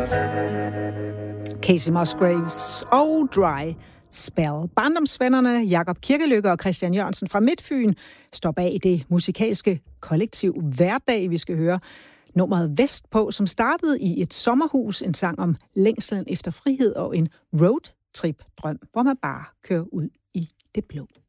Kacey Musgraves og Dry Spell. Barndomsvennerne Jakob Kirkelykke og Christian Jørgensen fra Midtfyn står bag det musikalske kollektiv Hverdag, vi skal høre nummeret Vestpå, som startede i et sommerhus, en sang om længslen efter frihed og en roadtrip-drøm, hvor man bare kører ud i det blå.